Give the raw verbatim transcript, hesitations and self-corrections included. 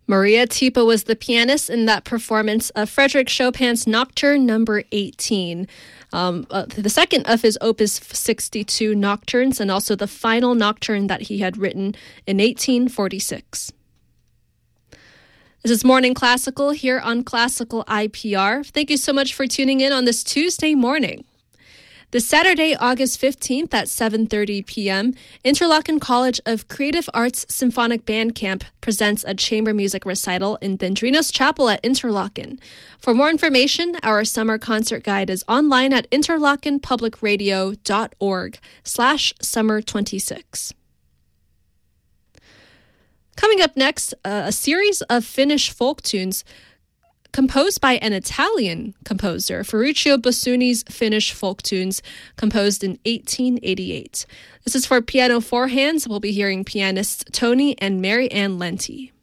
Maria Tipa was the pianist in that performance of Frédéric Chopin's Nocturne number eighteen, um, uh, the second of his Opus sixty-two nocturnes, and also the final nocturne that he had written in eighteen forty-six. This is Morning Classical here on Classical I P R. Thank you so much for tuning in on this Tuesday morning. This Saturday, August fifteenth at seven thirty p.m., Interlochen College of Creative Arts Symphonic Band Camp presents a chamber music recital in Dendrinos Chapel at Interlochen. For more information, our summer concert guide is online at interlochenpublicradio.org slash summer 26. Coming up next, uh, a series of Finnish folk tunes composed by an Italian composer, Ferruccio Busoni's Finnish folk tunes, composed in eighteen eighty-eight. This is for piano four hands. We'll be hearing pianists Tony and Mary Ann Lenti.